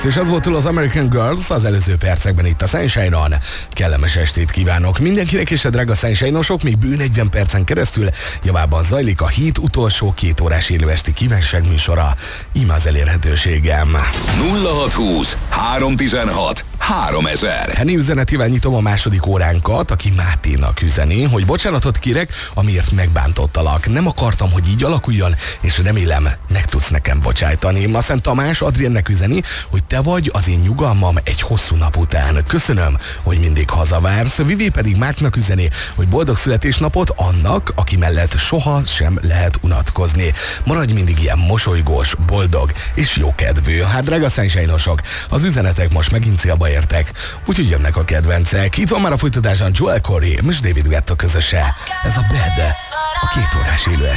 Price, és ez volt túl az American Girls az előző percekben itt a Sunshine-on. Kellemes estét kívánok mindenkinek, és a drága Sunshine-osok, még bő 40 percen keresztül javában zajlik a hét utolsó 2 órás élőesti kívánság műsora. Íme az elérhetőségem. 0620 316 3000. Henny üzenetével nyitom a második óránkat, aki Máténak üzeni, hogy bocsánatot kérek, amiért megbántottalak. Nem akartam, hogy így alakuljon, és remélem, meg tudsz nekem bocsájtani. Aztán Tamás Adriennek üzeni, hogy te vagy az én nyugalmam egy hosszú nap után. Köszönöm, hogy mindig hazavársz. Vivi pedig Márknak üzeni, hogy boldog születésnapot annak, aki mellett soha sem lehet unatkozni. Maradj mindig ilyen mosolygós, boldog és jókedvű. Hát drága Sunshine-osok, az üzenetek most megint célba értek, úgyhogy jönnek a kedvencek. Itt van már a folytatásban Joel Corey és David Guetta közöse. Ez a Bad, a 2 órás élő